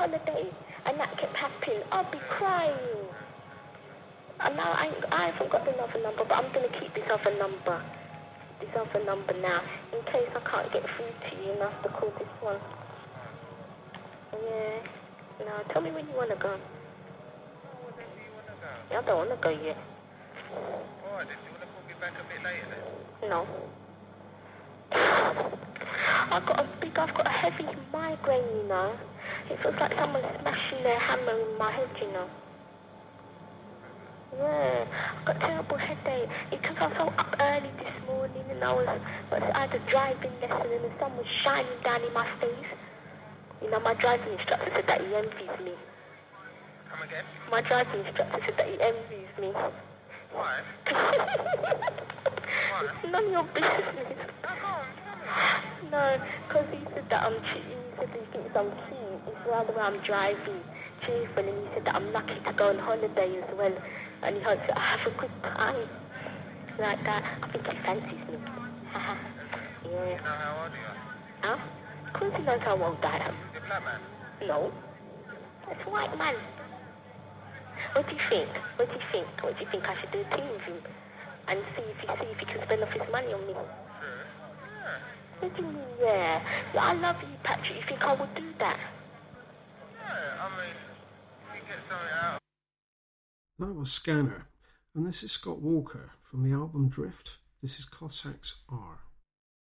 holiday and that kept happening, I'd be crying. And now I haven't got another number, but I'm going to keep this other number. This other number now, in case I can't get through to you and I have to call this one. Yeah. Now, tell me when you want to go. Whenever you want to go. I don't want to go yet. Alright, then do you want to call me back a bit later then? No. I've got a heavy migraine, you know. It feels like someone's smashing their hammer in my head, you know. Yeah, I've got a terrible headache. It took us so up early this morning and I had a driving lesson and the sun was shining down in my face. You know, my driving instructor said that he envies me. Come again? My driving instructor said that he envies me. Why? Why? It's none of your business. No, because he said that I'm cheating. He said he thinks I'm cute. It's rather I'm driving cheerful, and he said that I'm lucky to go on holiday as well. And he hopes that I have a good time. Like that. I think he fancies me. Yeah. You know how old you are? Huh? Of course he knows how old I am. Is it black man? No. That's a white man. What do you think? What do you think? What do you think I should do a team with him? And see if he can spend off his money on me? Sure. Yeah. What do you mean, yeah? I love you, Patrick. You think I would do that? Yeah, I mean, if you get something out. That was Scanner, and this is Scott Walker from the album Drift. This is Cossacks R.